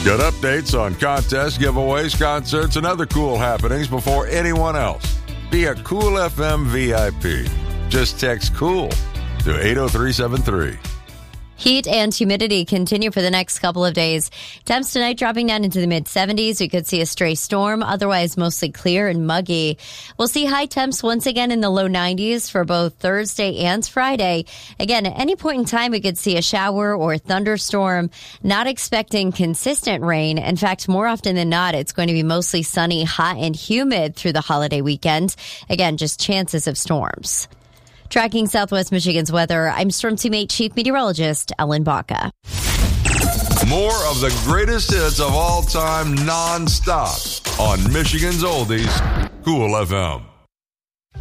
Get updates on contests, giveaways, concerts, and other cool happenings before anyone else. Be a Cool FM VIP. Just text COOL to 80373. Heat and humidity continue for the next couple of days. Temps tonight dropping down into the mid-70s. We could see a stray storm, otherwise mostly clear and muggy. We'll see high temps once again in the low 90s for both Thursday and Friday. Again, at any point in time, we could see a shower or a thunderstorm. Not expecting consistent rain. In fact, more often than not, it's going to be mostly sunny, hot, and humid through the holiday weekend. Again, just chances of storms. Tracking Southwest Michigan's weather, I'm Storm Teammate Chief Meteorologist Ellen Baca. More of the greatest hits of all time nonstop on Michigan's Oldies, Cool FM.